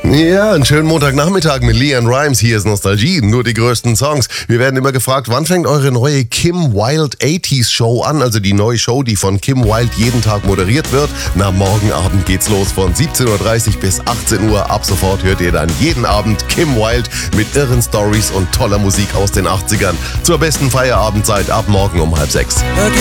Ja, einen schönen Montagnachmittag mit Leanne Rimes. Hier ist Nostalgie, nur die größten Songs. Wir werden immer gefragt, wann fängt eure neue Kim Wilde 80s Show an? Also die neue Show, die von Kim Wilde jeden Tag moderiert wird. Na, morgen Abend geht's los von 17.30 Uhr bis 18 Uhr. Ab sofort hört ihr dann jeden Abend Kim Wilde mit irren Stories und toller Musik aus den 80ern. Zur besten Feierabendzeit ab morgen um 5:30.